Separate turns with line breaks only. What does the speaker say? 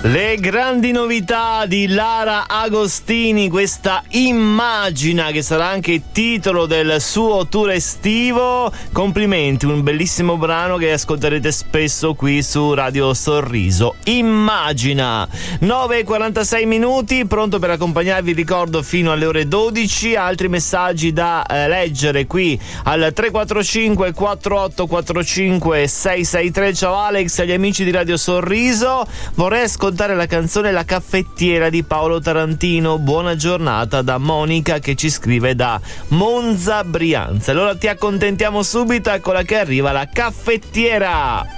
Le grandi novità di Lara Agostini, questa Immagina, che sarà anche il titolo del suo tour estivo. Complimenti, un bellissimo brano che ascolterete spesso qui su Radio Sorriso. Immagina. 9:46 minuti, pronto per accompagnarvi, ricordo, fino alle ore 12. Altri messaggi da leggere qui al 345 4845 663. Ciao Alex, agli amici di Radio Sorriso, vorrei ascoltare la canzone La caffettiera di Paolo Tarantino. Buona giornata, da Monica, che ci scrive da Monza, Brianza. Allora ti accontentiamo subito, eccola che arriva La caffettiera.